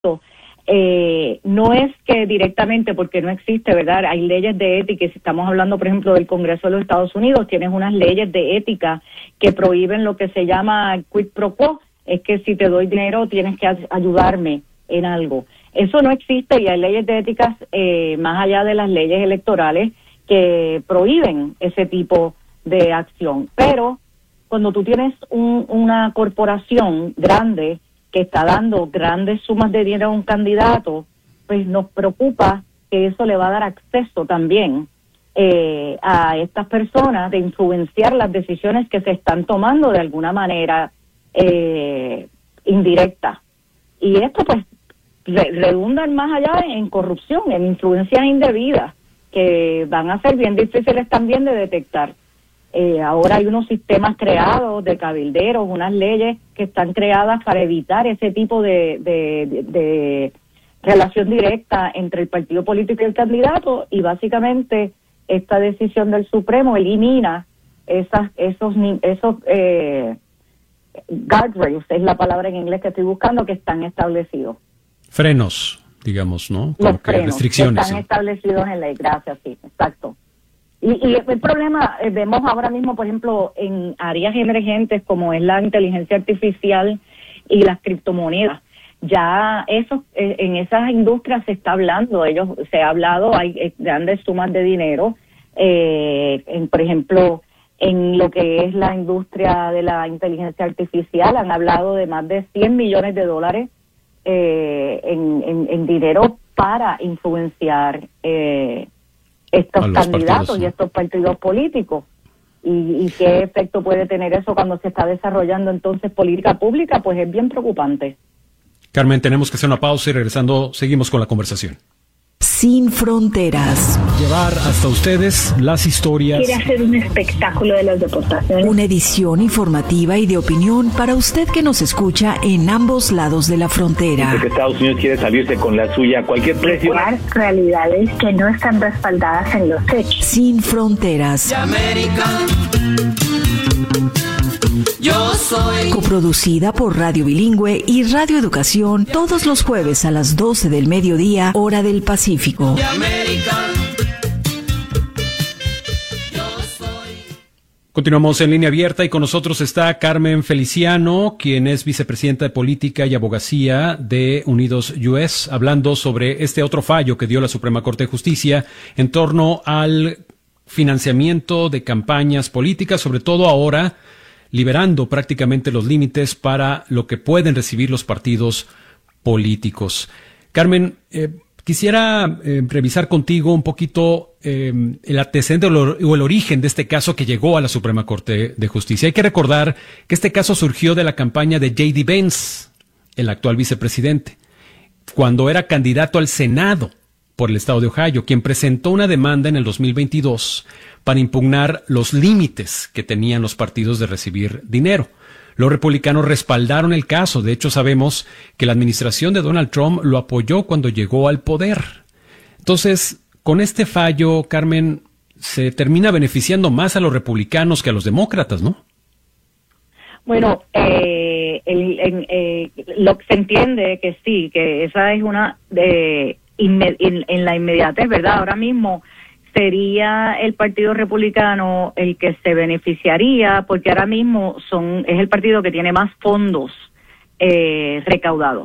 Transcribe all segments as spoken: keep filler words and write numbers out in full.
Eh, no es que directamente, porque no existe, ¿verdad? Hay leyes de ética, y si estamos hablando, por ejemplo, del Congreso de los Estados Unidos, tienes unas leyes de ética que prohíben lo que se llama quid pro quo, es que si te doy dinero tienes que ayudarme en algo. Eso no existe, y hay leyes de éticas eh, más allá de las leyes electorales que prohíben ese tipo de acción. Pero cuando tú tienes un, una corporación grande que está dando grandes sumas de dinero a un candidato, pues nos preocupa que eso le va a dar acceso también eh, a estas personas de influenciar las decisiones que se están tomando de alguna manera eh, indirecta. Y esto pues re- redunda más allá en corrupción, en influencias indebidas, que van a ser bien difíciles también de detectar. Eh, ahora hay unos sistemas creados de cabilderos, unas leyes que están creadas para evitar ese tipo de, de, de, de relación directa entre el partido político y el candidato, y básicamente esta decisión del Supremo elimina esas, esos, esos eh, guardrails, es la palabra en inglés que estoy buscando, que están establecidos. Frenos, digamos, ¿no? Como Los que frenos restricciones. están Sí. establecidos en ley, gracias, sí, exacto. Y, y el problema, eh, vemos ahora mismo, por ejemplo, en áreas emergentes como es la inteligencia artificial y las criptomonedas. Ya eso, eh, en esas industrias se está hablando, ellos se ha hablado, hay eh, grandes sumas de dinero, eh, en, por ejemplo, en lo que es la industria de la inteligencia artificial, han hablado de más de cien millones de dólares eh, en, en, en dinero para influenciar eh estos candidatos partidos, ¿no? Y estos partidos políticos. Y, y qué efecto puede tener eso cuando se está desarrollando entonces política pública, pues es bien preocupante. Carmen, tenemos que hacer una pausa y regresando seguimos con la conversación. Sin fronteras. Llevar hasta ustedes las historias. Quiere hacer un espectáculo de las deportaciones. Una edición informativa y de opinión para usted que nos escucha en ambos lados de la frontera. Porque Estados Unidos quiere salirse con la suya a cualquier precio. Realidades que no están respaldadas en los hechos. Sin fronteras. Yo soy. Coproducida por Radio Bilingüe y Radio Educación todos los jueves a las doce del mediodía, hora del Pacífico. Continuamos en línea abierta y con nosotros está Carmen Feliciano, quien es vicepresidenta de Política y Abogacía de Unidos U S, hablando sobre este otro fallo que dio la Suprema Corte de Justicia en torno al financiamiento de campañas políticas, sobre todo ahora liberando prácticamente los límites para lo que pueden recibir los partidos políticos. Carmen, eh, quisiera eh, revisar contigo un poquito eh, el antecedente o el origen de este caso que llegó a la Suprema Corte de Justicia. Hay que recordar que este caso surgió de la campaña de J D Vance, el actual vicepresidente, cuando era candidato al Senado por el estado de Ohio, quien presentó una demanda en el dos mil veintidós para impugnar los límites que tenían los partidos de recibir dinero. Los republicanos respaldaron el caso. De hecho, sabemos que la administración de Donald Trump lo apoyó cuando llegó al poder. Entonces, con este fallo, Carmen, se termina beneficiando más a los republicanos que a los demócratas, ¿no? Bueno, eh, el, en, eh, lo que se entiende que sí, que esa es una de inme- en, en la inmediatez, ¿verdad? Ahora mismo sería el Partido Republicano el que se beneficiaría, porque ahora mismo son es el partido que tiene más fondos eh, recaudados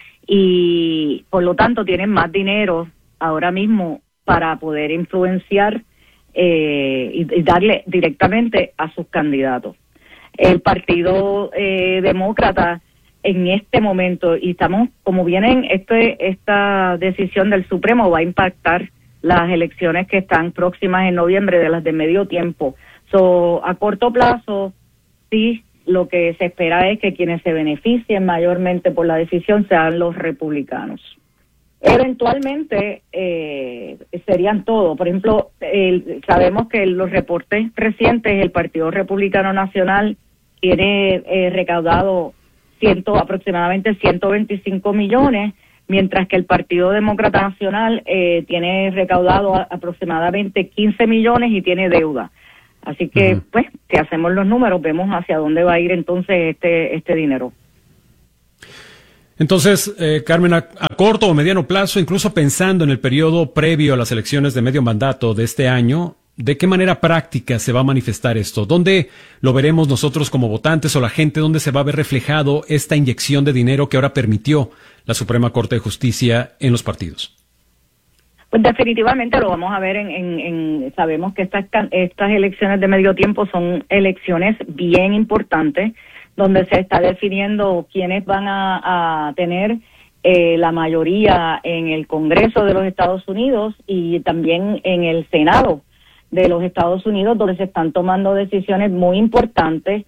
y por lo tanto tienen más dinero ahora mismo para poder influenciar eh, y, y darle directamente a sus candidatos. El Partido eh, Demócrata en este momento, y estamos, como vienen, este esta decisión del Supremo va a impactar las elecciones que están próximas en noviembre, de las de medio tiempo. So, a corto plazo, sí, lo que se espera es que quienes se beneficien mayormente por la decisión sean los republicanos. Eventualmente eh, serían todos. Por ejemplo, el, sabemos que en los reportes recientes el Partido Republicano Nacional tiene eh, recaudado ciento, aproximadamente ciento veinticinco millones, mientras que el Partido Demócrata Nacional eh, tiene recaudado a, aproximadamente quince millones y tiene deuda. Así que, uh-huh. pues, si hacemos los números, vemos hacia dónde va a ir entonces este este dinero. Entonces, eh, Carmen, a, a corto o mediano plazo, incluso pensando en el periodo previo a las elecciones de medio mandato de este año, ¿de qué manera práctica se va a manifestar esto? ¿Dónde lo veremos nosotros como votantes o la gente? ¿Dónde se va a ver reflejado esta inyección de dinero que ahora permitió la Suprema Corte de Justicia en los partidos? Pues definitivamente lo vamos a ver en, en, en sabemos que estas estas elecciones de medio tiempo son elecciones bien importantes, donde se está definiendo quiénes van a, a tener eh, la mayoría en el Congreso de los Estados Unidos y también en el Senado de los Estados Unidos, donde se están tomando decisiones muy importantes,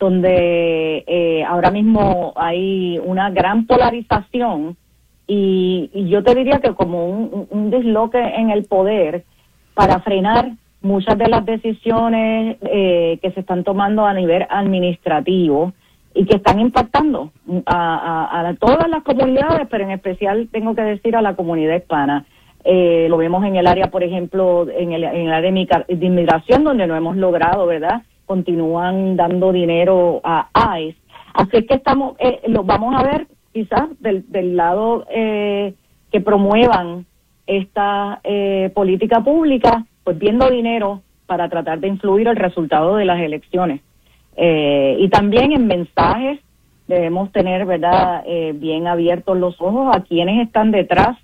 donde eh, ahora mismo hay una gran polarización. Y, y yo te diría que como un, un disloque en el poder para frenar muchas de las decisiones eh, que se están tomando a nivel administrativo y que están impactando a, a, a todas las comunidades, pero en especial tengo que decir a la comunidad hispana. Eh, lo vemos en el área, por ejemplo, en el, en el área de inmigración, donde no hemos logrado, ¿verdad? Continúan dando dinero a ICE. Así es que estamos, eh, lo vamos a ver quizás del, del lado eh, que promuevan esta eh, política pública, pues viendo dinero para tratar de influir el resultado de las elecciones. Eh, y también en mensajes debemos tener, ¿verdad?, eh, bien abiertos los ojos a quienes están detrás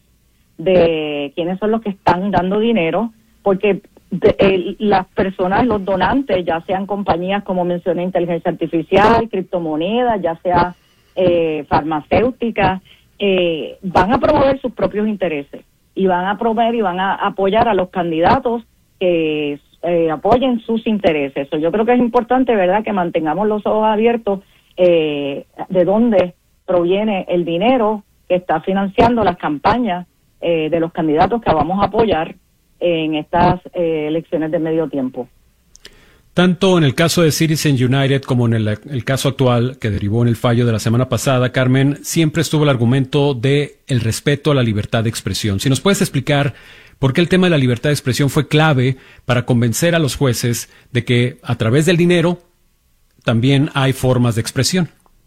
de quiénes son los que están dando dinero, porque de, eh, las personas, los donantes, ya sean compañías como mencioné, inteligencia artificial, criptomonedas, ya sea Eh, farmacéuticas, eh, van a promover sus propios intereses y van a promover y van a apoyar a los candidatos que eh, apoyen sus intereses. So, yo creo que es importante, ¿verdad?, que mantengamos los ojos abiertos eh, de dónde proviene el dinero que está financiando las campañas eh, de los candidatos que vamos a apoyar en estas eh, elecciones de medio tiempo. Tanto en el caso de Citizens United como en el, el caso actual que derivó en el fallo de la semana pasada, Carmen, siempre estuvo el argumento de el respeto a la libertad de expresión. Si nos puedes explicar por qué el tema de la libertad de expresión fue clave para convencer a los jueces de que a través del dinero también hay formas de expresión.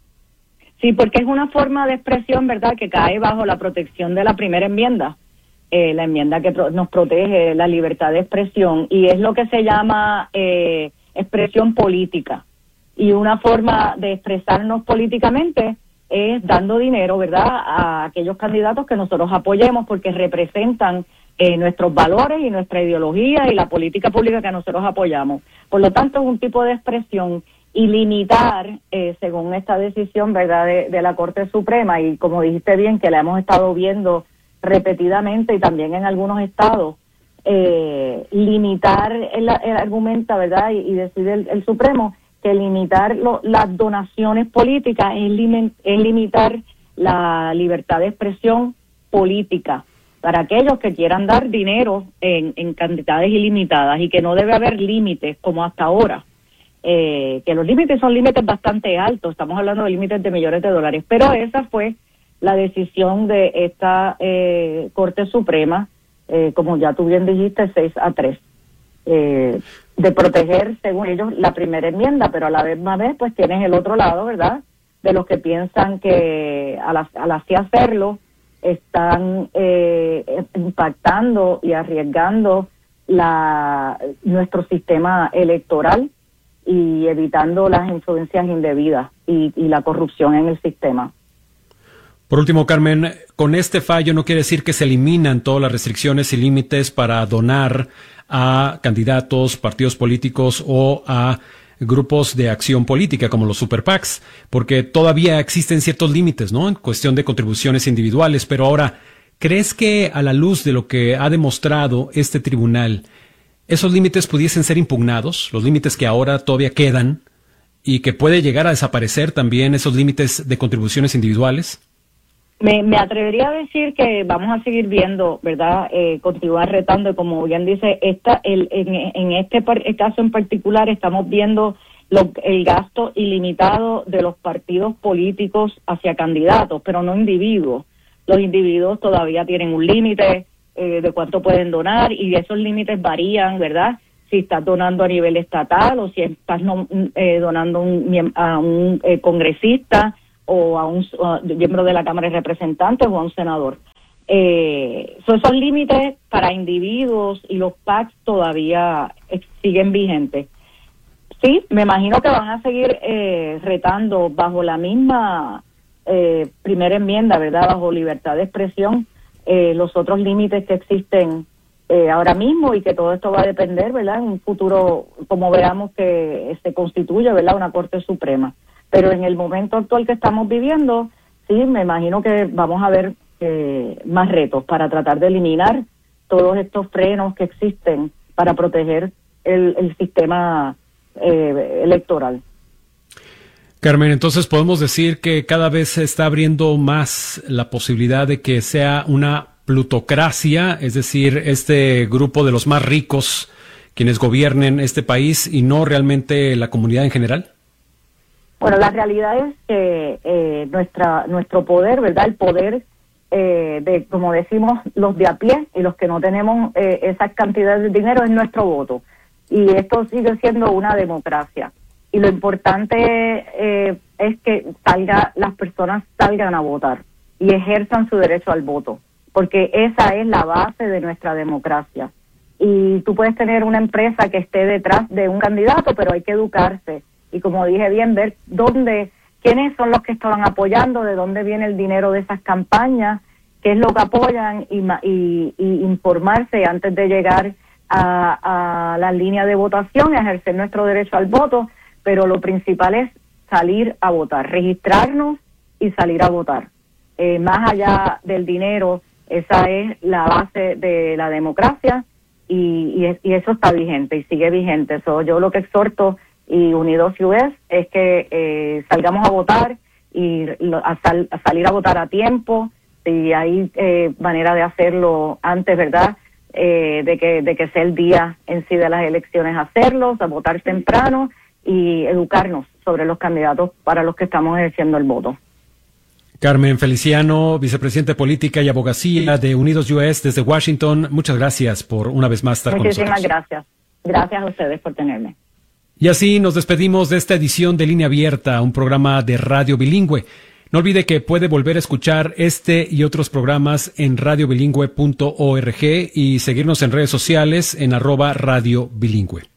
Sí, porque es una forma de expresión, ¿verdad?, que cae bajo la protección de la primera enmienda. Eh, la enmienda que pro- nos protege la libertad de expresión, y es lo que se llama eh, expresión política. Y una forma de expresarnos políticamente es dando dinero, ¿verdad?, a aquellos candidatos que nosotros apoyemos porque representan eh, nuestros valores y nuestra ideología y la política pública que nosotros apoyamos. Por lo tanto, es un tipo de expresión, y limitar, eh, según esta decisión, ¿verdad?, de, de la Corte Suprema, y como dijiste bien, que la hemos estado viendo repetidamente y también en algunos estados, eh, limitar el, el argumenta, ¿verdad?, y, y decide el, el Supremo que limitar lo, las donaciones políticas es, lim, es limitar la libertad de expresión política para aquellos que quieran dar dinero en, en cantidades ilimitadas, y que no debe haber límites como hasta ahora, eh, que los límites son límites bastante altos, estamos hablando de límites de millones de dólares, pero esa fue la decisión de esta eh, Corte Suprema, eh, como ya tú bien dijiste, seis a tres, eh, de proteger, según ellos, la primera enmienda, pero a la misma vez, pues tienes el otro lado, ¿verdad?, de los que piensan que al, al así hacerlo están eh, impactando y arriesgando la nuestro sistema electoral y evitando las influencias indebidas y, y la corrupción en el sistema. Por último, Carmen, con este fallo no quiere decir que se eliminan todas las restricciones y límites para donar a candidatos, partidos políticos o a grupos de acción política como los super PACs, porque todavía existen ciertos límites, ¿no?, en cuestión de contribuciones individuales. Pero ahora, ¿crees que a la luz de lo que ha demostrado este tribunal, esos límites pudiesen ser impugnados, los límites que ahora todavía quedan, y que puede llegar a desaparecer también esos límites de contribuciones individuales? Me, me atrevería a decir que vamos a seguir viendo, ¿verdad?, eh, continuar retando, y como bien dice, esta, el, en, en este par, el caso en particular estamos viendo lo, el gasto ilimitado de los partidos políticos hacia candidatos, pero no individuos. Los individuos todavía tienen un límite eh, de cuánto pueden donar, y esos límites varían, ¿verdad?, si estás donando a nivel estatal o si estás no, eh, donando un, a un eh, congresista o a un a miembro de la Cámara de Representantes o a un senador. Eh, so esos límites para individuos y los P A Cs todavía eh, siguen vigentes. Sí, me imagino que van a seguir eh, retando bajo la misma eh, primera enmienda, ¿verdad? Bajo libertad de expresión, eh, los otros límites que existen eh, ahora mismo, y que todo esto va a depender, ¿verdad? En un futuro, como veamos que se constituye, ¿verdad? Una Corte Suprema. Pero en el momento actual que estamos viviendo, sí, me imagino que vamos a ver eh, más retos para tratar de eliminar todos estos frenos que existen para proteger el, el sistema eh, electoral. Carmen, entonces podemos decir que cada vez se está abriendo más la posibilidad de que sea una plutocracia, es decir, este grupo de los más ricos quienes gobiernen este país y no realmente la comunidad en general. Bueno, la realidad es que eh, nuestra nuestro poder, ¿verdad? El poder eh, de, como decimos, los de a pie y los que no tenemos eh, esas cantidades de dinero es nuestro voto. Y esto sigue siendo una democracia. Y lo importante eh, es que salga, las personas salgan a votar y ejerzan su derecho al voto, porque esa es la base de nuestra democracia. Y tú puedes tener una empresa que esté detrás de un candidato, pero hay que educarse. Y como dije bien, ver dónde, quiénes son los que estaban apoyando, de dónde viene el dinero de esas campañas, qué es lo que apoyan, y, y, y informarse antes de llegar a, a la línea de votación, ejercer nuestro derecho al voto. Pero lo principal es salir a votar, registrarnos y salir a votar. Eh, más allá del dinero, esa es la base de la democracia, y, y, es, y eso está vigente y sigue vigente. So, yo lo que exhorto, y Unidos U S, es que eh, salgamos a votar y a, sal, a salir a votar a tiempo. Si hay eh, manera de hacerlo antes, ¿verdad?, eh, de que de que sea el día en sí de las elecciones, hacerlos, a votar temprano y educarnos sobre los candidatos para los que estamos ejerciendo el voto. Carmen Feliciano, vicepresidenta de Política y Abogacía de Unidos U S desde Washington, muchas gracias por una vez más estar Muchísimas con nosotros. gracias. Gracias a ustedes por tenerme. Y así nos despedimos de esta edición de Línea Abierta, un programa de radio bilingüe. No olvide que puede volver a escuchar este y otros programas en radio bilingüe punto org y seguirnos en redes sociales en arroba radio bilingüe.